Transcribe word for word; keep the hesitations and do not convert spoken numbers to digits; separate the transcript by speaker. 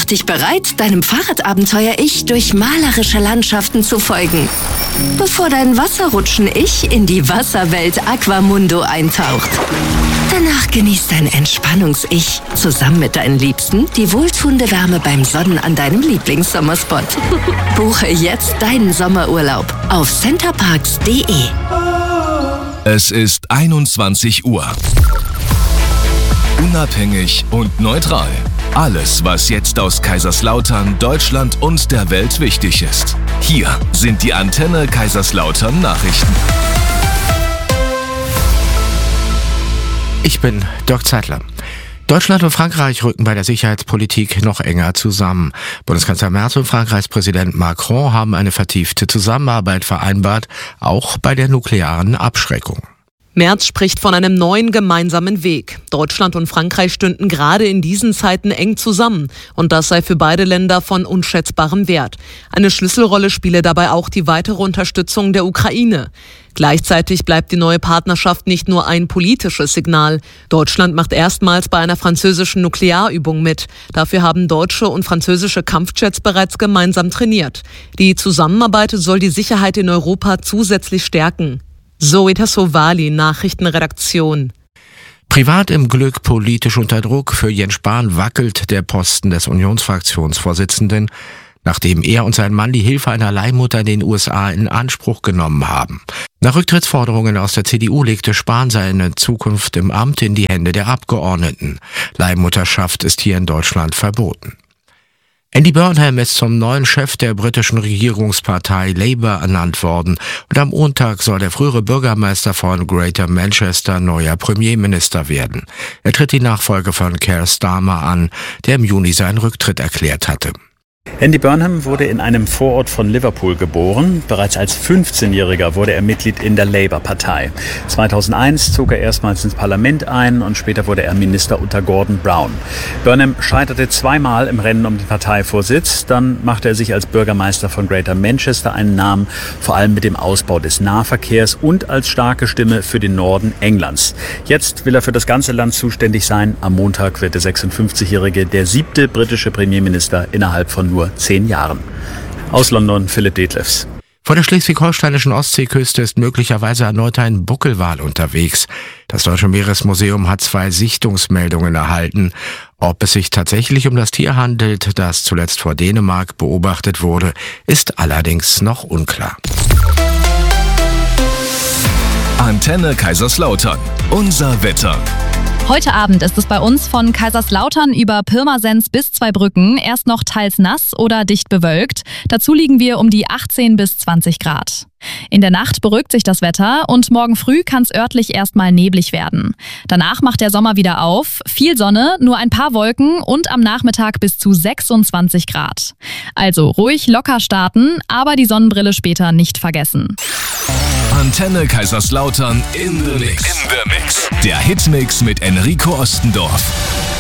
Speaker 1: dich bereit, deinem Fahrradabenteuer-Ich durch malerische Landschaften zu folgen, bevor dein Wasserrutschen-Ich in die Wasserwelt Aquamundo eintaucht. Danach genießt dein Entspannungs-Ich zusammen mit deinen Liebsten die wohltuende Wärme beim Sonnen an deinem Lieblingssommerspot. Buche jetzt deinen Sommerurlaub auf centerparks punkt de.
Speaker 2: Es ist einundzwanzig Uhr. Unabhängig und neutral. Alles, was jetzt aus Kaiserslautern, Deutschland und der Welt wichtig ist. Hier sind die Antenne Kaiserslautern Nachrichten.
Speaker 3: Ich bin Dirk Zeitler. Deutschland und Frankreich rücken bei der Sicherheitspolitik noch enger zusammen. Bundeskanzler Merz und Frankreichs Präsident Macron haben eine vertiefte Zusammenarbeit vereinbart, auch bei der nuklearen Abschreckung.
Speaker 4: Merz spricht von einem neuen gemeinsamen Weg. Deutschland und Frankreich stünden gerade in diesen Zeiten eng zusammen. Und das sei für beide Länder von unschätzbarem Wert. Eine Schlüsselrolle spiele dabei auch die weitere Unterstützung der Ukraine. Gleichzeitig bleibt die neue Partnerschaft nicht nur ein politisches Signal. Deutschland macht erstmals bei einer französischen Nuklearübung mit. Dafür haben deutsche und französische Kampfjets bereits gemeinsam trainiert. Die Zusammenarbeit soll die Sicherheit in Europa zusätzlich stärken. Zoe Tassovali, Nachrichtenredaktion.
Speaker 3: Privat im Glück, politisch unter Druck. Für Jens Spahn wackelt der Posten des Unionsfraktionsvorsitzenden, nachdem er und sein Mann die Hilfe einer Leihmutter in den U S A in Anspruch genommen haben. Nach Rücktrittsforderungen aus der C D U legte Spahn seine Zukunft im Amt in die Hände der Abgeordneten. Leihmutterschaft ist hier in Deutschland verboten. Andy Burnham ist zum neuen Chef der britischen Regierungspartei Labour ernannt worden und am Montag soll der frühere Bürgermeister von Greater Manchester neuer Premierminister werden. Er tritt die Nachfolge von Keir Starmer an, der im Juni seinen Rücktritt erklärt hatte.
Speaker 5: Andy Burnham wurde in einem Vorort von Liverpool geboren. Bereits als fünfzehnjähriger wurde er Mitglied in der Labour-Partei. zweitausendeins zog er erstmals ins Parlament ein und später wurde er Minister unter Gordon Brown. Burnham scheiterte zweimal im Rennen um den Parteivorsitz. Dann machte er sich als Bürgermeister von Greater Manchester einen Namen, vor allem mit dem Ausbau des Nahverkehrs und als starke Stimme für den Norden Englands. Jetzt will er für das ganze Land zuständig sein. Am Montag wird der sechsundfünfzigjährige der siebte britische Premierminister innerhalb von nur zehn Jahren. Aus London, Philipp Detlefs.
Speaker 3: Vor der schleswig-holsteinischen Ostseeküste ist möglicherweise erneut ein Buckelwal unterwegs. Das Deutsche Meeresmuseum hat zwei Sichtungsmeldungen erhalten. Ob es sich tatsächlich um das Tier handelt, das zuletzt vor Dänemark beobachtet wurde, ist allerdings noch unklar.
Speaker 2: Antenne Kaiserslautern. Unser Wetter.
Speaker 6: Heute Abend ist es bei uns von Kaiserslautern über Pirmasens bis Zweibrücken erst noch teils nass oder dicht bewölkt. Dazu liegen wir um die achtzehn bis zwanzig Grad. In der Nacht beruhigt sich das Wetter und morgen früh kann es örtlich erstmal neblig werden. Danach macht der Sommer wieder auf, viel Sonne, nur ein paar Wolken und am Nachmittag bis zu sechsundzwanzig Grad. Also ruhig locker starten, aber die Sonnenbrille später nicht vergessen.
Speaker 2: Antenne Kaiserslautern in the Mix. In the Mix. Der Hitmix mit Enrico Ostendorf.